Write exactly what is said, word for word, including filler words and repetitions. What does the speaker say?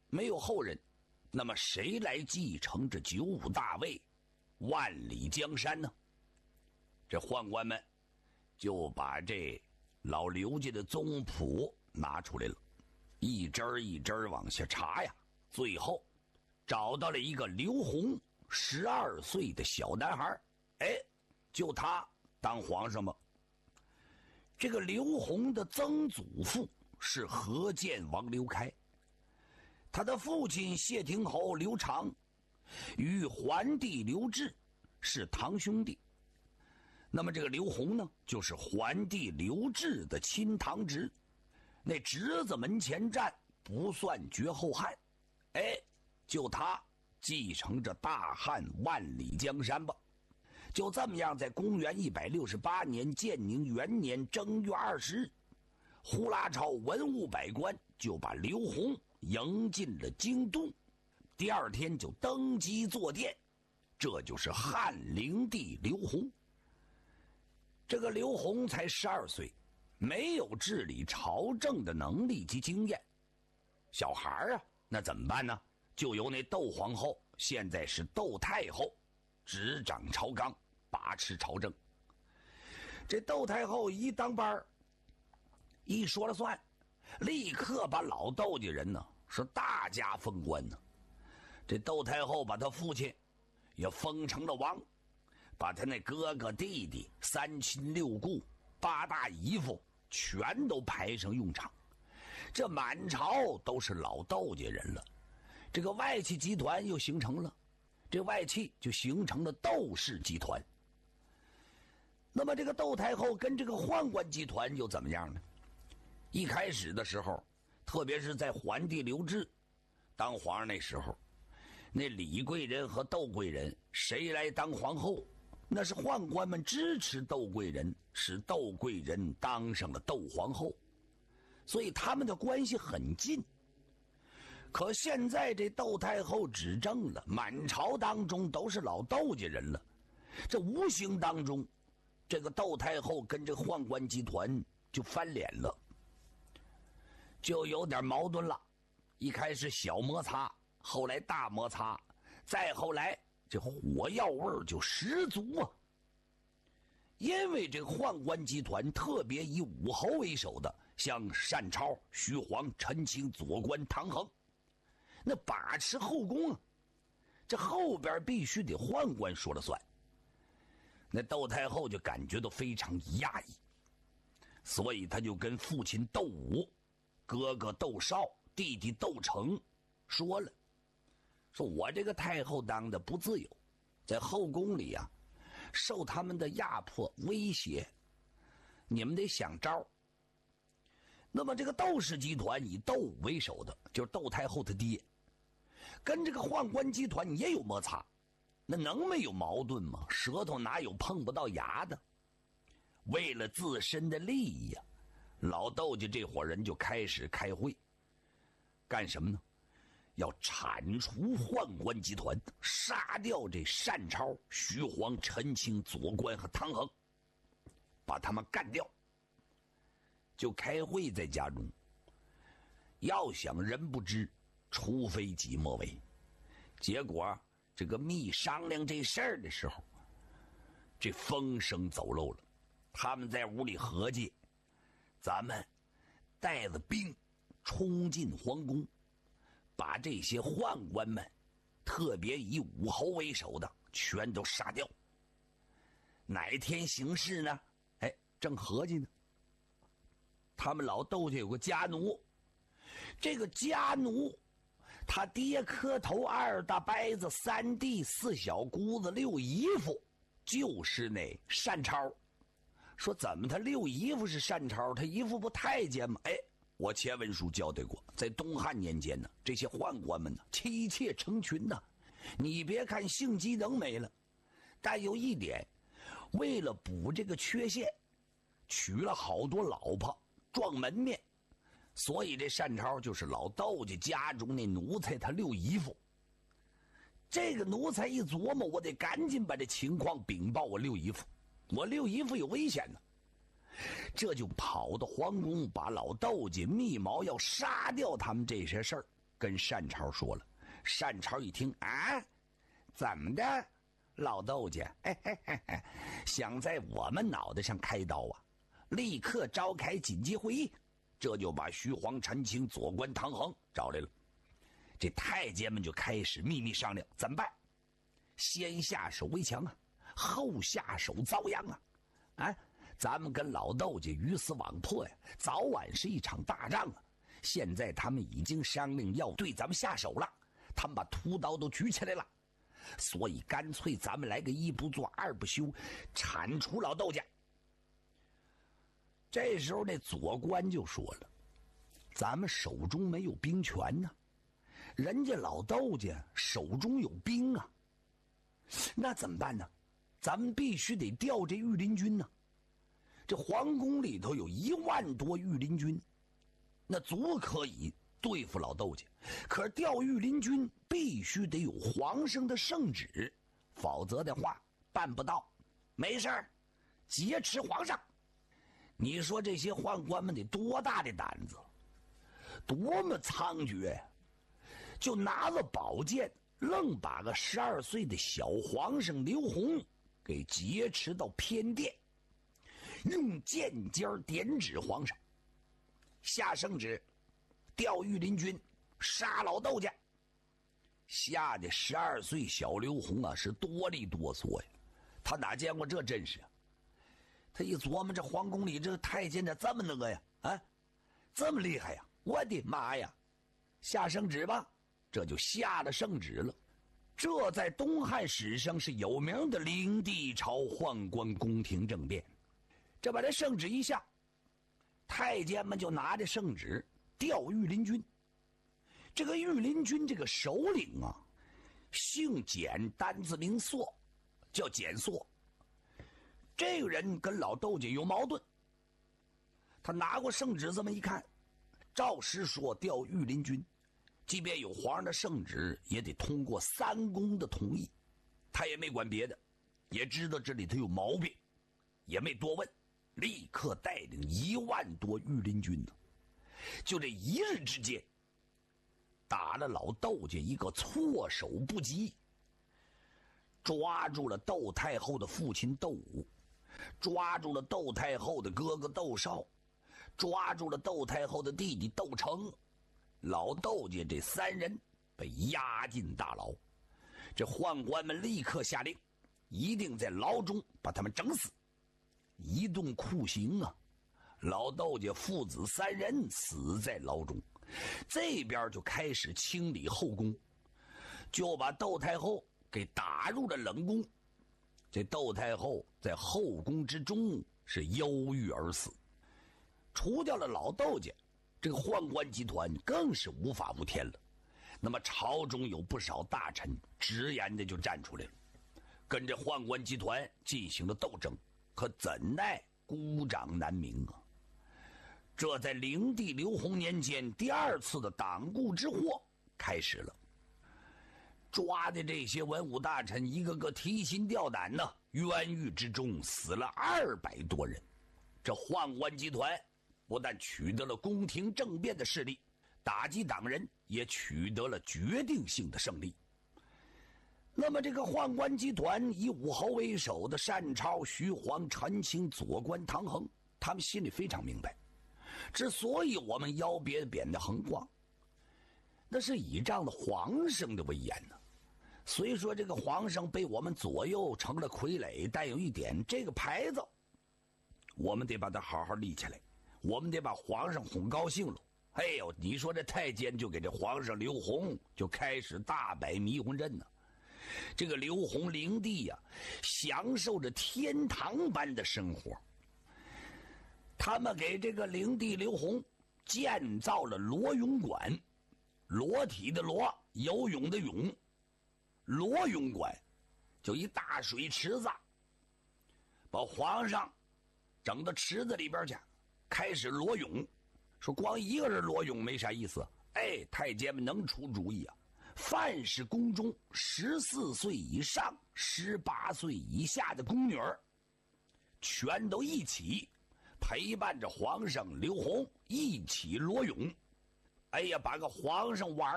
没有后人，那么谁来继承这九五大位，万里江山呢？这宦官们就把这老刘家的宗谱拿出来了，一针一针往下查呀，最后找到了一个刘洪十二岁的小男孩，哎，就他当皇上吧。这个刘洪的曾祖父是河间王刘开，他的父亲谢亭侯刘长与桓帝刘志是堂兄弟。那么这个刘洪呢，就是桓帝刘志的亲堂侄，那侄子门前站，不算绝后汉。哎，就他继承着大汉万里江山吧。就这么样，在公元一百六十八年建宁元年正月二十日，呼啦超文武百官就把刘洪迎进了京都，第二天就登基坐殿，这就是汉灵帝刘洪。这个刘洪才十二岁，没有治理朝政的能力及经验，小孩啊，那怎么办呢？就由那窦皇后，现在是窦太后，执掌朝纲，把持朝政。这窦太后一当班，一说了算，立刻把老窦家人呢是大加封官呢。这窦太后把他父亲也封成了王，把他那哥哥弟弟三亲六故八大姨夫全都排上用场，这满朝都是老窦家人了。这个外戚集团又形成了，这外戚就形成了窦氏集团。那么这个窦太后跟这个宦官集团又怎么样呢？一开始的时候，特别是在桓帝刘志当皇上那时候，那李贵人和窦贵人谁来当皇后，那是宦官们支持窦贵人，使窦贵人当上了窦皇后，所以他们的关系很近。可现在这窦太后执政了，满朝当中都是老窦家人了，这无形当中，这个窦太后跟这个宦官集团就翻脸了，就有点矛盾了。一开始小摩擦，后来大摩擦，再后来这火药味就十足啊。因为这个宦官集团特别以武侯为首的，像单超、徐晃、陈清、左官、唐衡，那把持后宫啊，这后边必须得宦官说了算。那窦太后就感觉到非常压抑，所以他就跟父亲窦武、哥哥窦绍、弟弟窦成说了，说我这个太后当的不自由，在后宫里啊受他们的压迫威胁，你们得想招。那么这个窦氏集团以窦武为首的，就是窦太后他爹，跟这个宦官集团也有摩擦，那能没有矛盾吗？舌头哪有碰不到牙的？为了自身的利益呀、啊，老窦家这伙人就开始开会，干什么呢？要铲除宦官集团，杀掉这单超、徐晃、陈清、左官和唐衡，把他们干掉。就开会在家中，要想人不知，除非己莫为。结果这个密商量这事儿的时候，这风声走漏了，他们在屋里合计，咱们带着兵冲进皇宫，把这些宦官们，特别以武侯为首的全都杀掉。哪天行事呢？哎，正合计呢，他们老窦家有个家奴，这个家奴他爹磕头二大伯子三弟四小姑子六姨夫就是那单超。说怎么他六姨夫是单超，他姨夫不太监吗？哎，我前文书交代过，在东汉年间呢，这些宦官们呢妻妾成群呢。你别看性机能没了，但有一点，为了补这个缺陷，娶了好多老婆撞门面，所以这单超就是老窦家家中那奴才他六姨夫。这个奴才一琢磨，我得赶紧把这情况禀报我六姨夫，我六姨夫有危险呢。这就跑到皇宫，把老窦家密谋要杀掉他们这些事儿跟单超说了。单超一听啊，怎么的，老窦家，嘿嘿嘿嘿，想在我们脑袋上开刀啊？立刻召开紧急会议，这就把徐晃、陈清、左关、唐衡找来了。这太监们就开始秘密商量怎么办。先下手为强啊，后下手遭殃啊！啊，咱们跟老窦家鱼死网破呀，早晚是一场大仗啊！现在他们已经商量要对咱们下手了，他们把屠刀都举起来了，所以干脆咱们来个一不做二不休，铲除老窦家。这时候那左关就说了，咱们手中没有兵权呢，人家老窦家手中有兵啊，那怎么办呢？咱们必须得调这御林军呢。这皇宫里头有一万多御林军，那足可以对付老窦家。可是调御林军必须得有皇上的圣旨，否则的话办不到。没事儿，劫持皇上。你说这些宦官们得多大的胆子，多么猖獗呀！就拿了宝剑，愣把个十二岁的小皇上刘宏给劫持到偏殿，用剑尖点指皇上，下圣旨，调御林军，杀老窦家。吓得十二岁小刘宏啊是哆里哆嗦呀，他哪见过这阵势啊？他一琢磨，这皇宫里这太监这这么那个呀，啊，这么厉害呀！我的妈呀！下圣旨吧，这就下了圣旨了。这在东汉史上是有名的灵帝朝宦官宫廷政变。这把这圣旨一下，太监们就拿着圣旨调御林军。这个御林军这个首领啊，姓简，单字名朔，叫简朔。这个人跟老窦家有矛盾，他拿过圣旨这么一看，照实说调御林军，即便有皇上的圣旨，也得通过三公的同意。他也没管别的，也知道这里头有毛病，也没多问，立刻带领一万多御林军呢，就这一日之间，打了老窦家一个措手不及，抓住了窦太后的父亲窦武，抓住了窦太后的哥哥窦绍，抓住了窦太后的弟弟窦成，老窦家这三人被押进大牢。这宦官们立刻下令，一定在牢中把他们整死，一顿酷刑啊！老窦家父子三人死在牢中。这边就开始清理后宫，就把窦太后给打入了冷宫。这窦太后在后宫之中是忧郁而死。除掉了老窦家，这个宦官集团更是无法无天了。那么朝中有不少大臣直言的就站出来了，跟这宦官集团进行了斗争，可怎奈孤掌难鸣啊！这在灵帝刘宏年间，第二次的党锢之祸开始了。抓的这些文武大臣一个个提心吊胆呢，冤狱之中死了二百多人。这宦官集团不但取得了宫廷政变的势力，打击党人也取得了决定性的胜利。那么这个宦官集团以武侯为首的单超、徐晃、陈清、左关、唐衡，他们心里非常明白，之所以我们腰别贬的横挂，那是倚仗了皇上的威严呢。虽说这个皇上被我们左右成了傀儡，但有一点，这个牌子我们得把它好好立起来，我们得把皇上哄高兴了。哎呦，你说这太监就给这皇上刘宏就开始大摆迷魂阵呢。这个刘宏灵帝呀、啊，享受着天堂般的生活。他们给这个灵帝刘宏建造了裸泳馆，裸体的裸，游泳的泳，裸泳馆就一大水池子，把皇上整到池子里边去，开始裸泳。说光一个人裸泳没啥意思，哎，太监们能出主意啊！凡是宫中十四岁以上、十八岁以下的宫女儿，全都一起陪伴着皇上刘宏一起裸泳。哎呀，把个皇上玩